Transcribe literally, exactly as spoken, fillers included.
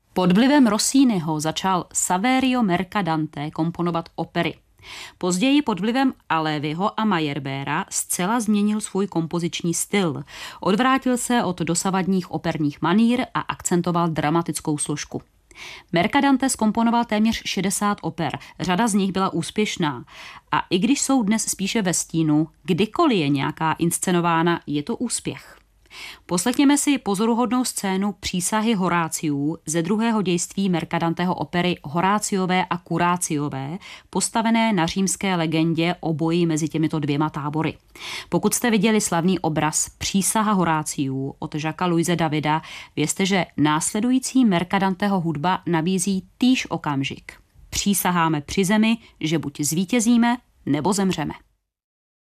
Pod vlivem Rossiniho začal Saverio Mercadante komponovat opery. Později pod vlivem Aleviho a Meyerbeera zcela změnil svůj kompoziční styl. Odvrátil se od dosavadních operních manír a akcentoval dramatickou složku. Mercadante zkomponoval téměř šedesát oper, řada z nich byla úspěšná. A i když jsou dnes spíše ve stínu, kdykoliv je nějaká inscenována, je to úspěch. Poslechněme si pozoruhodnou scénu Přísahy Horáciů ze druhého dějství Mercadanteho opery Horáciové a Kuráciové, postavené na římské legendě o boji mezi těmito dvěma tábory. Pokud jste viděli slavný obraz Přísaha Horáciů od Jacquesa Louise Davida, vězte, že následující Mercadanteho hudba nabízí týž okamžik. Přísaháme při zemi, že buď zvítězíme, nebo zemřeme.